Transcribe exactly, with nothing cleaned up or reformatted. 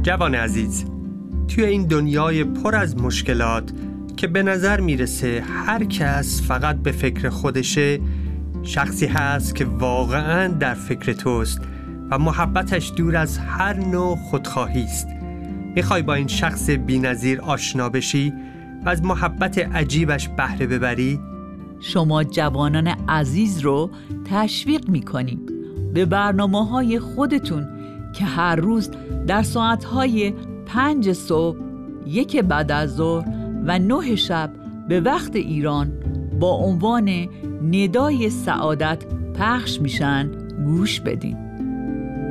جوان عزیز، توی این دنیای پر از مشکلات که به نظر میرسه هر کس فقط به فکر خودشه، شخصی هست که واقعاً در فکر توست و محبتش دور از هر نوع خودخواهی است. میخوای با این شخص بی‌نظیر آشنا بشی و از محبت عجیبش بهره ببری؟ شما جوانان عزیز رو تشویق میکنیم به برنامه‌های خودتون که هر روز در ساعتهای پنج صبح، یک بعد از ظهر و نه شب به وقت ایران با عنوان ندای سعادت پخش میشن گوش بدین.